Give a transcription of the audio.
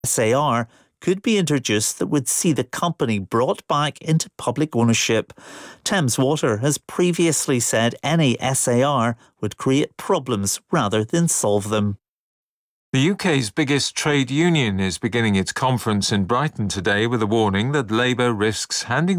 SAR could be introduced that would see the company brought back into public ownership. Thames Water has previously said any SAR would create problems rather than solve them. The UK's biggest trade union is beginning its conference in Brighton today with a warning that Labour risks handing